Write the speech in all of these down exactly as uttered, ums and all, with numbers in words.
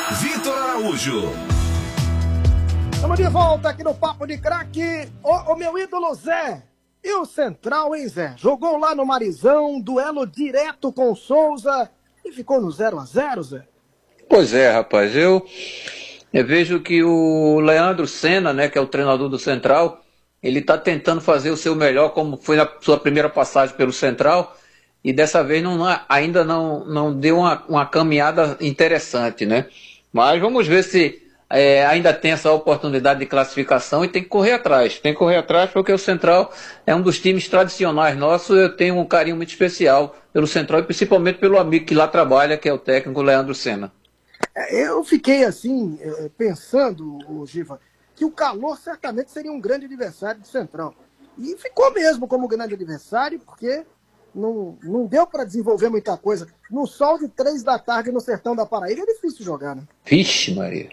Vitor Araújo. Estamos de volta aqui no Papo de Craque. Ô, ô meu ídolo Zé, e o Central, hein, Zé? Jogou lá no Marizão, duelo direto com o Souza e ficou no zero a zero, Zé? Pois é, rapaz, eu, eu vejo que o Leandro Senna, né, que é o treinador do Central, ele está tentando fazer o seu melhor, como foi na sua primeira passagem pelo Central, e dessa vez não, ainda não, não deu uma, uma caminhada interessante, né? Mas vamos ver se é, ainda tem essa oportunidade de classificação e tem que correr atrás. Tem que correr atrás porque o Central é um dos times tradicionais nossos. Eu tenho um carinho muito especial pelo Central e principalmente pelo amigo que lá trabalha, que é o técnico Leandro Senna. Eu fiquei assim, pensando, Giva, que o Calor certamente seria um grande adversário do Central. E ficou mesmo como grande adversário, porque não, não deu para desenvolver muita coisa. No sol de três da tarde no sertão da Paraíba é difícil jogar, né? Vixe, Maria.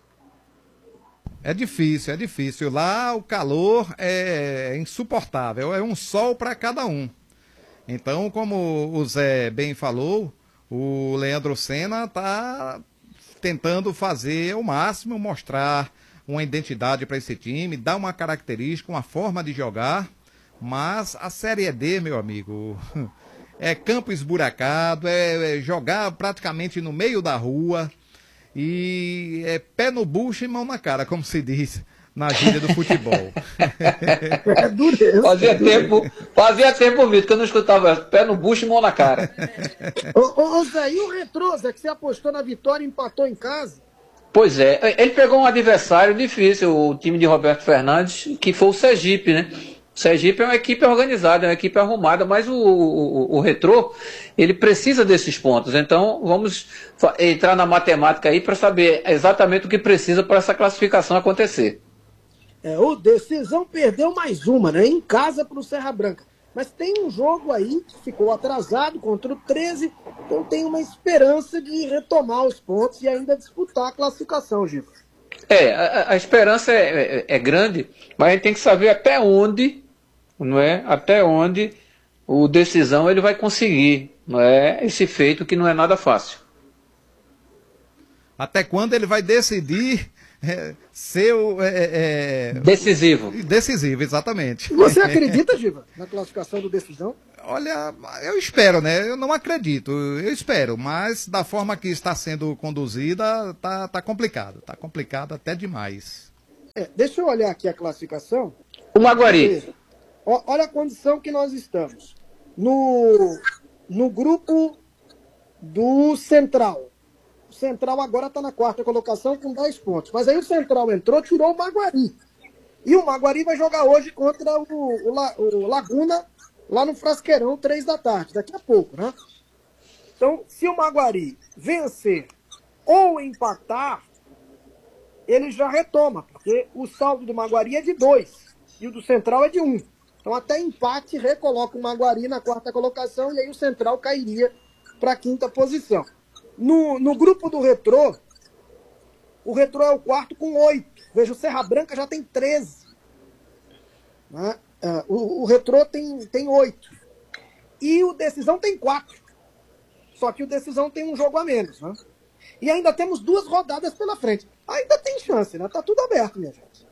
É difícil, é difícil. Lá o calor é insuportável, é um sol para cada um. Então, como o Zé bem falou, o Leandro Senna está tentando fazer o máximo, mostrar uma identidade para esse time, dar uma característica, uma forma de jogar, mas a Série D, meu amigo, é campo esburacado, é jogar praticamente no meio da rua e é pé no bucho e mão na cara, como se diz na gíria do futebol. É dureza. Fazia tempo, fazia tempo, Vitor, que eu não escutava pé no bucho e mão na cara. Ô, ô, ô Zé, e o Retrô, Zé, que você apostou na vitória e empatou em casa? Pois é, ele pegou um adversário difícil, o time de Roberto Fernandes, que foi o Sergipe, né? O Sergipe é uma equipe organizada, é uma equipe arrumada, mas o, o, o Retrô, ele precisa desses pontos. Então, vamos entrar na matemática aí para saber exatamente o que precisa para essa classificação acontecer. É, o Decisão perdeu mais uma, né? Em casa para o Serra Branca. Mas tem um jogo aí que ficou atrasado contra o treze, então tem uma esperança de retomar os pontos e ainda disputar a classificação, Giva. É, a, a esperança é, é, é grande, mas a gente tem que saber até onde, não é? Até onde o Decisão ele vai conseguir, não é? Esse feito que não é nada fácil. Até quando ele vai decidir é, ser o, é, é, decisivo. Decisivo, exatamente. Você acredita, Giva, na classificação do Decisão? Olha, eu espero, né? Eu não acredito, eu espero, mas da forma que está sendo conduzida, tá, tá complicado, tá complicado até demais. É, deixa eu olhar aqui a classificação. O Maguari. Olha a condição que nós estamos. No, no grupo do Central. O Central agora está na quarta colocação com dez pontos. Mas aí o Central entrou, tirou o Maguari. E o Maguari vai jogar hoje contra o, o, o Laguna, lá no Frasqueirão, três da tarde, daqui a pouco, né? Então, se o Maguari vencer ou empatar, ele já retoma, porque o saldo do Maguari é de dois e o do Central é de um. Então, até empate, recoloca o Maguari na quarta colocação e aí o Central cairia para a quinta posição. No, no grupo do Retrô, o Retrô é o quarto com oito. Veja, o Serra Branca já tem treze. Né? Uh, o, o Retrô tem, tem oito. E o Decisão tem quatro. Só que o Decisão tem um jogo a menos. Né? E ainda temos duas rodadas pela frente. Ainda tem chance, né? Tá tudo aberto, minha gente.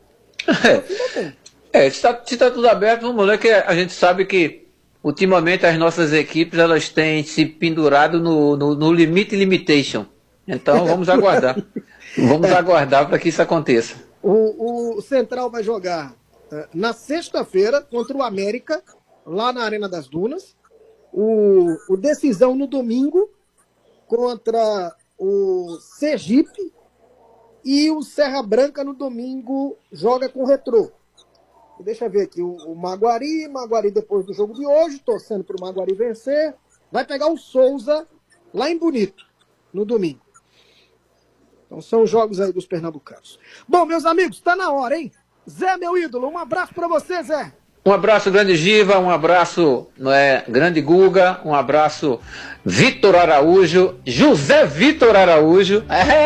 É, se tá, se tá tudo aberto, vamos ver que a gente sabe que ultimamente as nossas equipes elas têm se pendurado no, no, no limite limitation. Então vamos aguardar. Vamos aguardar para que isso aconteça. O, o Central vai jogar uh, na sexta-feira contra o América, lá na Arena das Dunas. O, o Decisão no domingo contra o Sergipe. E o Serra Branca no domingo joga com o Retrô. Deixa eu ver aqui, o, o Maguari, Maguari depois do jogo de hoje, torcendo para o Maguari vencer, vai pegar o Souza lá em Bonito, no domingo. Então são os jogos aí dos pernambucanos. Bom, meus amigos, tá na hora, hein? Zé, meu ídolo, um abraço para você, Zé. Um abraço, grande Giva, um abraço, não é, grande Guga, um abraço, Vitor Araújo, José Vitor Araújo.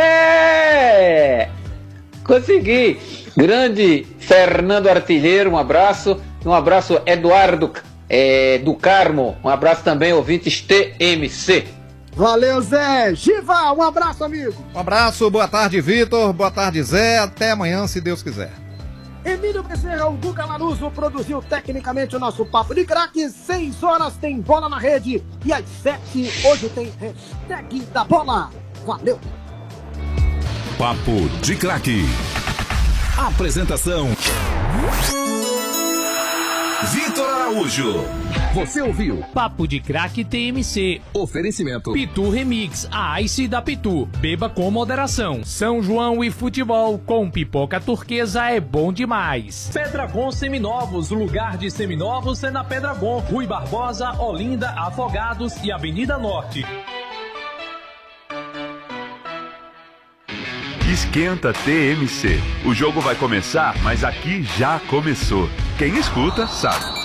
É! Consegui! Grande Fernando Artilheiro, um abraço. Um abraço, Eduardo é, do Carmo. Um abraço também, ouvintes T M C. Valeu, Zé. Giva, um abraço, amigo. Um abraço, boa tarde, Vitor. Boa tarde, Zé. Até amanhã, se Deus quiser. Emílio Bezerra, o Guga Lanuso produziu tecnicamente o nosso Papo de Craque. Seis horas tem bola na rede e às sete hoje tem hashtag da bola. Valeu. Papo de Craque. Apresentação: Vitor Araújo. Você ouviu Papo de Craque T M C. Oferecimento Pitu Remix, a Ice da Pitu. Beba com moderação. São João e futebol com pipoca turquesa é bom demais. Pedragon Seminovos, lugar de seminovos é na Pedragon. Rui Barbosa, Olinda, Afogados e Avenida Norte. Esquenta T M C. O jogo vai começar, mas aqui já começou. Quem escuta sabe.